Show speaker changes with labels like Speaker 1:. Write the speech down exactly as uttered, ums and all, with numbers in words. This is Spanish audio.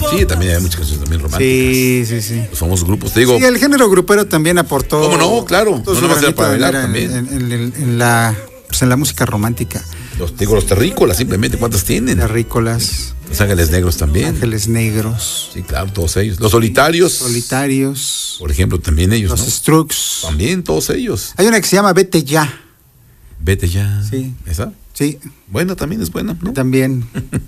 Speaker 1: Sí, también hay muchas canciones también románticas.
Speaker 2: Sí, sí, sí.
Speaker 1: Los famosos grupos, te digo.
Speaker 2: Sí, el género grupero también aportó.
Speaker 1: ¿Cómo no? Claro. No nomás era para bailar
Speaker 2: en,
Speaker 1: también.
Speaker 2: En, en, en, en, la, pues en la música romántica.
Speaker 1: Los, te digo, los terrícolas, simplemente, ¿cuántas tienen?
Speaker 2: Terrícolas.
Speaker 1: Los Ángeles Negros también.
Speaker 2: Ángeles Negros.
Speaker 1: Sí, claro, todos ellos. Los Solitarios.
Speaker 2: Solitarios.
Speaker 1: Por ejemplo, también ellos,
Speaker 2: Los
Speaker 1: ¿no?
Speaker 2: Strokes.
Speaker 1: También, todos ellos.
Speaker 2: Hay una que se llama Vete Ya.
Speaker 1: Vete Ya.
Speaker 2: Sí.
Speaker 1: ¿Esa?
Speaker 2: Sí.
Speaker 1: Bueno, también es buena, ¿no?
Speaker 2: También.